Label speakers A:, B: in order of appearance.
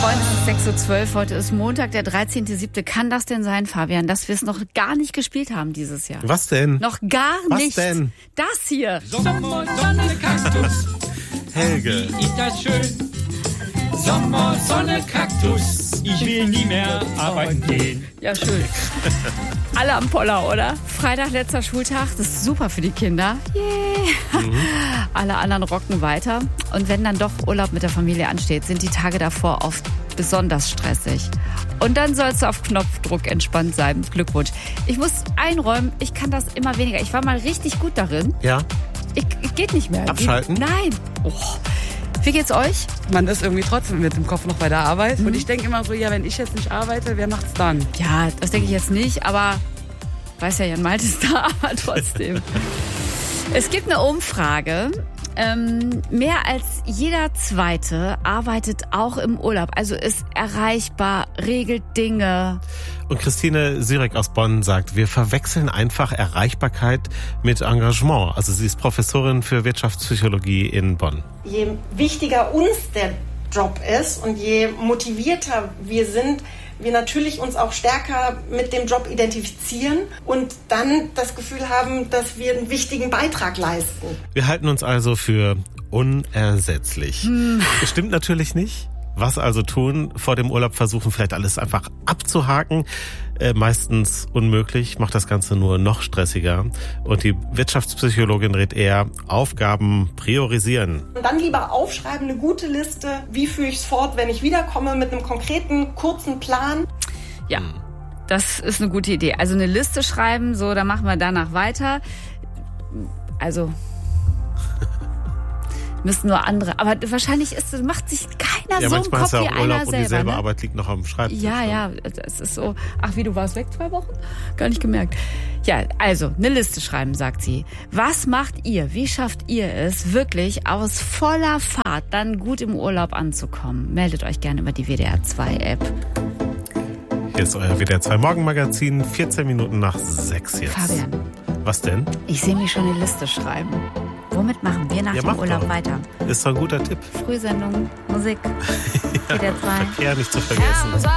A: Freunde, es ist 6.12 Uhr, heute ist Montag, der 13.07. Kann das denn sein, Fabian, dass wir es noch gar nicht gespielt haben dieses Jahr?
B: Was denn?
A: Noch gar nicht.
B: Was denn?
A: Das hier.
C: Sommer, Sonne, Kaktus.
B: Helge.
C: Wie ist das schön? Sommer, Sonne, Kaktus. Ich will nie mehr arbeiten gehen.
A: Ja, schön. Alle am Poller, oder? Freitag, letzter Schultag, das ist super für die Kinder. Yeah. Alle anderen rocken weiter. Und wenn dann doch Urlaub mit der Familie ansteht, sind die Tage davor oft besonders stressig. Und dann sollst du auf Knopfdruck entspannt sein. Glückwunsch. Ich muss einräumen, ich kann das immer weniger. Ich war mal richtig gut darin.
B: Ja?
A: Ich geht nicht mehr.
B: Abschalten?
A: Nein. Oh. Wie geht's euch?
D: Man ist irgendwie trotzdem mit dem Kopf noch bei der Arbeit. Und ich denke immer so, ja, wenn ich jetzt nicht arbeite, wer macht's dann?
A: Ja, das denke ich jetzt nicht, aber weiß ja, Jan Malte ist da, aber trotzdem. Es gibt eine Umfrage. Mehr als jeder Zweite arbeitet auch im Urlaub. Also ist erreichbar, regelt Dinge.
B: Und Christine Syrek aus Bonn sagt, wir verwechseln einfach Erreichbarkeit mit Engagement. Also sie ist Professorin für Wirtschaftspsychologie in Bonn.
E: Je wichtiger uns der Job ist und je motivierter wir sind, wir natürlich uns auch stärker mit dem Job identifizieren und dann das Gefühl haben, dass wir einen wichtigen Beitrag leisten.
B: Wir halten uns also für unersetzlich. Stimmt natürlich nicht. Was also tun? Vor dem Urlaub versuchen, vielleicht alles einfach abzuhaken. Meistens unmöglich, macht das Ganze nur noch stressiger. Und die Wirtschaftspsychologin rät eher, Aufgaben priorisieren.
E: Und dann lieber aufschreiben, eine gute Liste. Wie führe ich es fort, wenn ich wiederkomme, mit einem konkreten, kurzen Plan?
A: Ja, das ist eine gute Idee. Also eine Liste schreiben, so, dann machen wir danach weiter. Also müssen nur andere. Aber wahrscheinlich macht sich keiner
B: Ja,
A: so im
B: manchmal
A: Kopf
B: hast du
A: wie
B: ja
A: einer
B: Urlaub und
A: selber.
B: dieselbe
A: Ne?
B: Arbeit liegt noch am Schreibtisch.
A: Ja, es ist so. Ach, wie, du warst weg 2 Wochen? Gar nicht gemerkt. Ja, also, eine Liste schreiben, sagt sie. Was macht ihr? Wie schafft ihr es, wirklich aus voller Fahrt dann gut im Urlaub anzukommen? Meldet euch gerne über die WDR2-App.
B: Hier ist euer WDR 2 Morgenmagazin, 14 Minuten nach 6 jetzt.
A: Fabian,
B: Was denn?
A: ich sehe mich schon eine Liste schreiben. Womit machen wir nach dem
B: mach
A: Urlaub
B: doch.
A: weiter?
B: Ist doch ein guter Tipp.
A: Frühsendung, Musik, WDR 2.
B: Verkehr nicht zu vergessen.